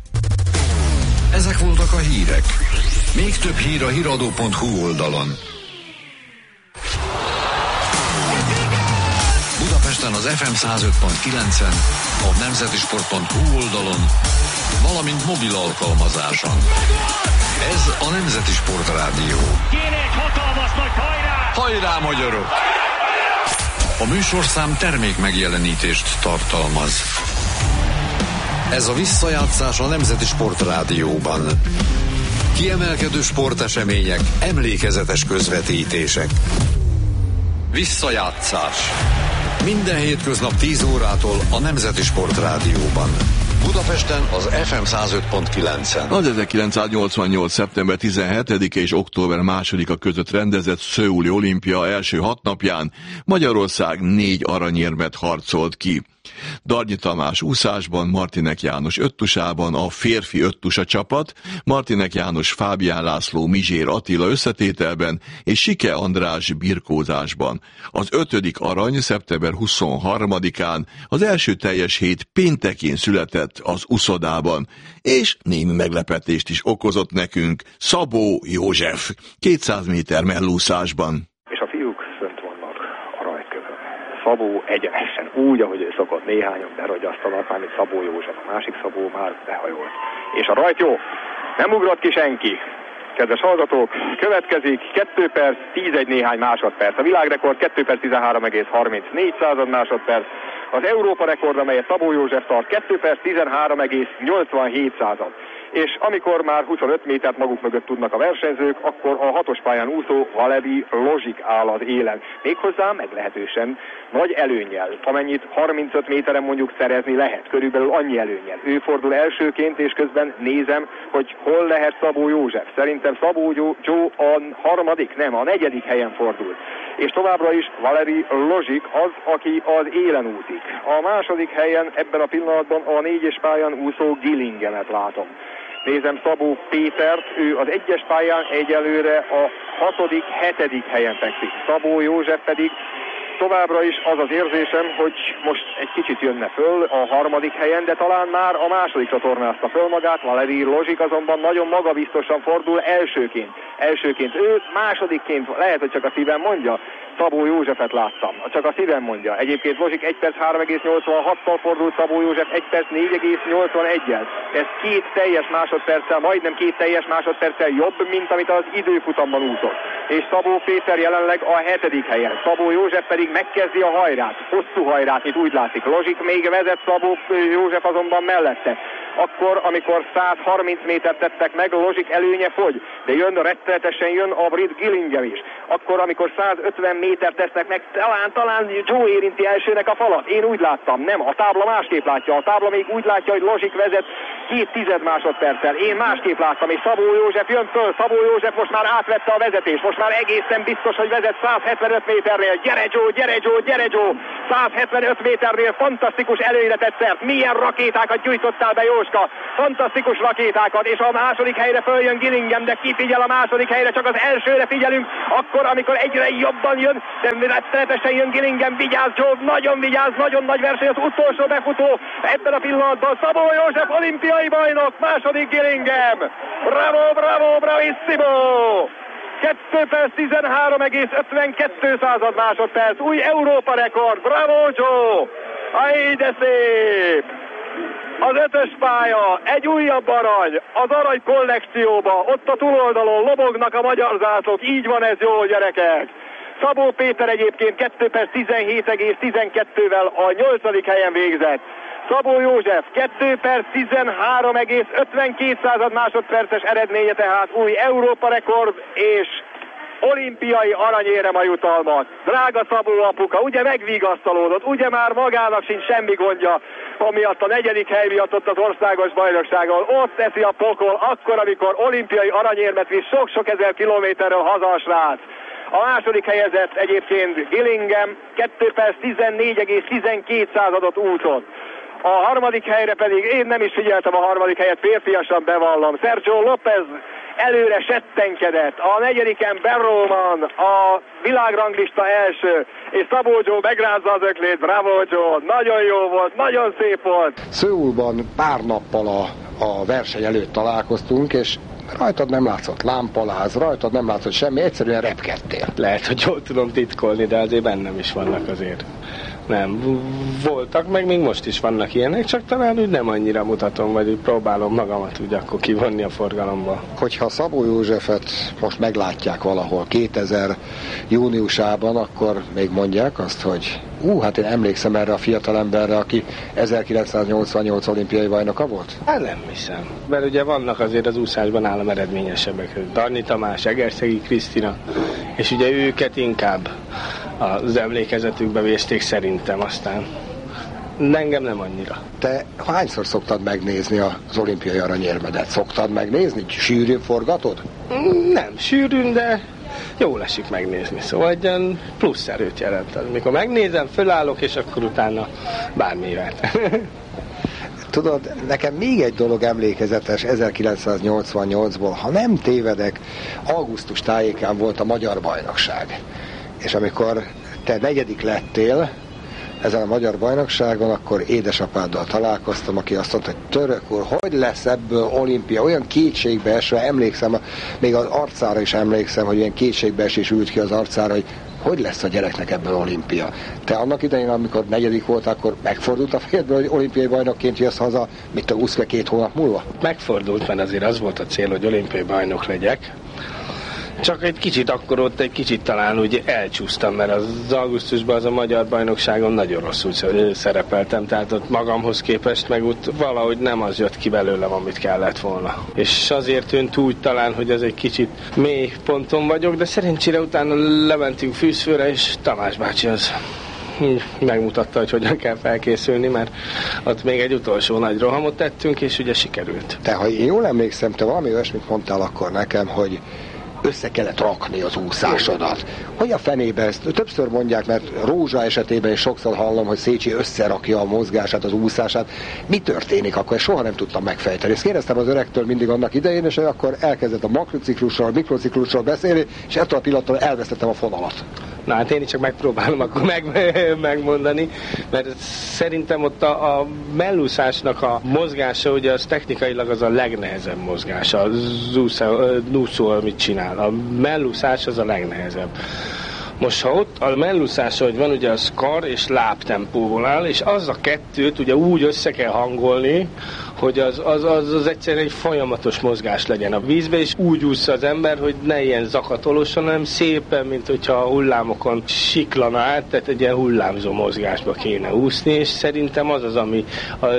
Ezek voltak a hírek. Még több hír a híradó.hu oldalon. Budapesten az FM 105.9-en, a nemzetisport.hu oldalon, valamint mobil alkalmazáson. Ez a Nemzeti Sport Rádió. Kéne egy hatalmas nagy hajrá! Hajrá, magyarok! A műsorszám termék megjelenítést tartalmaz. Ez a visszajátszás a Nemzeti Sport Rádióban. Kiemelkedő sportesemények, emlékezetes közvetítések. Visszajátszás. Minden hétköznap 10 órától a Nemzeti Sport Rádióban. Budapesten az FM 105.9-en. Az 1988. szeptember 17-e és október 2-a között rendezett Szöuli olimpia első 6 napján Magyarország 4 aranyérmet harcolt ki. Darnyi Tamás úszásban, Martinek János öttusában, a férfi öttusa csapat, Martinek János, Fábián László, Mizsér Attila összetételben és Sike András birkózásban. Az 5. arany szeptember 23-án, az első teljes hét péntekén született az uszodában, és némi meglepetést is okozott nekünk Szabó József 200 méter mellúszásban. Szabó egyenesen, úgy, ahogy ő szokott, néhányan beragyasztanak, mármint Szabó József, a másik Szabó már behajolt. És a rajt jó, nem ugrott ki senki. Kedves hallgatók, következik 2 perc, 11 néhány másodperc. A világrekord 2 perc, 13,34 másodperc. Az Európa rekord, amelyet Szabó József tart, 2 perc, 13,87. És amikor már 25 métert maguk mögött tudnak a versenyzők, akkor a 6-os pályán úszó Valeri Lozsik áll az élen. Méghozzá meglehetősen nagy előnnyel, amennyit 35 méteren mondjuk szerezni lehet, körülbelül annyi előnnyel. Ő fordul elsőként, és közben nézem, hogy hol lehet Szabó József. Szerintem Szabó Joe a 4. helyen fordul. És továbbra is Valeri Lozsik az, aki az élen úszik. A 2. helyen ebben a pillanatban a 4-es pályán úszó Gillingemet látom. Nézem Szabó Pétert, ő az 1-es pályán egyelőre a 6.-7. helyen fekszik. Szabó József pedig továbbra is az az érzésem, hogy most egy kicsit jönne föl a 3. helyen, de talán már a 2. tornázta föl magát. Valeri Lozsik azonban nagyon magabiztosan fordul elsőként. Ő másodikként, lehet, hogy csak a szívem mondja, Szabó Józsefet láttam. Csak a szívem mondja. Egyébként Lozsik 1 perc 3,86-tal fordult, Szabó József 1 perc 4,81-el. Ez 2 teljes másodperccel, majdnem 2 teljes másodperccel jobb, mint amit az időfutamban úszott. És Szabó Péter jelenleg a 7. helyen. Szabó József pedig megkezdi a hajrát, hosszú hajrát, itt úgy látszik. Lozsik még vezet, Szabó József azonban mellette. Akkor, amikor 130 métert tettek meg, Lozsik előnye fogy, de rettenetesen jön a brit Gillingham is. Akkor, amikor 150 métert tesznek meg, talán Joe érinti elsőnek a falat. Én úgy láttam, nem, a tábla másképp látja. A tábla még úgy látja, hogy Lozsik vezet 0,2 másodperccel. Én másképp láttam, és Szabó József jön föl. Szabó József most már átvette a vezetést. Most már egészen biztos, hogy vezet 175 méternél. Gyere Joe! 175 méternél fantasztikus előnyre tett szert. Milyen rakétákat gyújtottál be, Jóska? Fantasztikus rakétákat, és a 2. helyre följön Gillingham, de ki figyel a 2. helyre, csak az elsőre figyelünk, akkor, amikor egyre jobban jön, de rettenetesen jön Gillingham, vigyázz Joe, nagyon vigyázz, nagyon nagy verseny, az utolsó befutó, ebben a pillanatban Szabó József olimpiai bajnok, 2. Gillingham, bravo, bravissimo! 2 perc 13,52 másodperc, új Európa rekord, bravo Joe! Aj, de szép! Az 5-ös pálya, egy újabb arany, az arany kollekcióba, ott a túloldalon lobognak a magyar zászlók, így van ez jó, gyerekek! Szabó Péter egyébként 2 perc 17,12-vel a 8. helyen végzett. Szabó József 2 perc 13,52 másodperces eredménye, tehát új Európa rekord és olimpiai aranyérem a jutalmat. Drága Szabó apuka, ugye megvigasztalódott, ugye már magának sincs semmi gondja, amiatt a 4. hely miatt ott az országos bajnokságon, ott teszi a pokol, akkor, amikor olimpiai aranyérmet visz sok-sok ezer kilométerről haza a srác. A 2. helyezett egyébként Gillingham 2 perc 14,12 úszott. A 3. helyre pedig én nem is figyeltem a 3. helyet, férfiasan bevallom. Sergio López előre settenkedett. A 4-en Ben Roman, a világranglista első, és Szabó Joe megrázza az öklét. Bravo Joe, nagyon jó volt, nagyon szép volt. Szöulban pár nappal a verseny előtt találkoztunk, és rajtad nem látszott lámpaláz, rajtad nem látszott semmi, egyszerűen repkedtél. Lehet, hogy jól tudom titkolni, de azért bennem is vannak azért Nem. Voltak, meg még most is vannak ilyenek, csak talán úgy nem annyira mutatom, vagy úgy próbálom magamat úgy akkor kivonni a forgalomba. Hogyha Szabó Józsefet most meglátják valahol 2000 júniusában, akkor még mondják azt, hogy hát én emlékszem erre a fiatalemberre, aki 1988 olimpiai bajnoka volt? Hát nem hiszem. Mert ugye vannak azért az úszásban nálam eredményesebbek. Darni Tamás, Egerszegi Krisztina, és ugye őket inkább az emlékezetükbe vézték szerintem, aztán engem nem annyira. Te hányszor szoktad megnézni az olimpiai aranyérmedet? Szoktad megnézni? Sűrűn forgatod? Nem sűrűn, de jól esik megnézni, szóval egy ilyen plusz erőt jelent. Mikor megnézem, fölállok, és akkor utána bármi jöhet. Tudod, nekem még egy dolog emlékezetes 1988-ból, ha nem tévedek, augusztus tájékán volt a magyar bajnokság. És amikor te 4. lettél ezen a magyar bajnokságon, akkor édesapáddal találkoztam, aki azt mondta, hogy török úr, hogy lesz ebből olimpia? Olyan kétségbeesve emlékszem, még az arcára is emlékszem, hogy ilyen kétségbeesés ült ki az arcára, hogy lesz a gyereknek ebből olimpia. Te annak idején, amikor 4. volt, akkor megfordult a fejedből, hogy olimpiai bajnokként jössz haza, mint a 22 hónap múlva? Megfordult, mert azért az volt a cél, hogy olimpiai bajnok legyek. Csak egy kicsit akkor ott egy kicsit talán úgy elcsúsztam, mert az augusztusban az a magyar bajnokságon nagyon rosszul szerepeltem, tehát ott magamhoz képest meg ott valahogy nem az jött ki belőlem, amit kellett volna. És azért tűnt úgy talán, hogy ez egy kicsit mély ponton vagyok, de szerencsére utána lementünk Fűszfőre, és Tamás bácsi az megmutatta, hogy hogyan kell felkészülni, mert ott még egy utolsó nagy rohamot tettünk, és ugye sikerült. Te, ha én jól emlékszem, te valami olyasmit mondtál akkor nekem, hogy össze kellett rakni az úszásodat. Hogy a fenébe ezt többször mondják, mert Rózsa esetében is sokszor hallom, hogy Szécsi összerakja a mozgását, az úszását. Mi történik akkor? Soha nem tudtam megfejteni. Ezt kérdeztem az öregtől mindig annak idején, és akkor elkezdett a makrociklusról, mikrociklusról beszélni, és ettől a pillanattól elvesztettem a fonalat. Na hát én is csak megpróbálom akkor megmondani, mert szerintem ott a mellúszásnak a mozgása, ugye az technikailag az a legnehezebb mozgás, az úszó, amit csinál. A mellúszás az a legnehezebb. Most ha ott a mellúszás, hogy van, ugye az kar és láb tempóból áll, és az a kettőt ugye úgy össze kell hangolni, hogy az egyszerűen egy folyamatos mozgás legyen a vízbe, és úgy ússza az ember, hogy ne ilyen zakatolosan, hanem szépen, mint hogyha a hullámokon siklana át, tehát egy ilyen hullámzó mozgásba kéne úszni, és szerintem az az, ami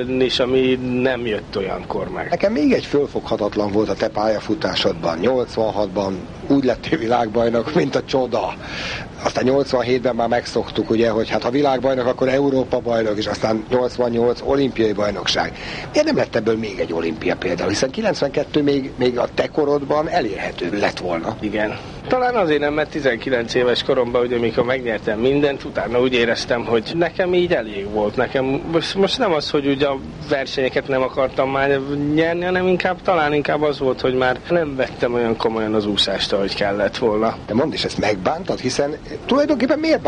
nem jött olyankor meg. Nekem még egy fölfoghatatlan volt a te pályafutásodban, 86-ban úgy lettél világbajnok, mint a csoda. Aztán 87-ben már megszoktuk, ugye, hogy hát ha világbajnok, akkor Európa bajnok, és aztán 88 olimpiai bajnokság. Miért nem lett ebből még egy olimpia például? Hiszen 92 még a te korodban elérhető lett volna. Igen. Talán azért nem, mert 19 éves koromban, ugye, amikor megnyertem mindent, utána úgy éreztem, hogy nekem így elég volt. Nekem most nem az, hogy ugye a versenyeket nem akartam már nyerni, hanem talán inkább az volt, hogy már nem vettem olyan komolyan az úszást, ahogy kellett volna. De mondd is, ezt megbántad, hiszen tulajdonképpen miért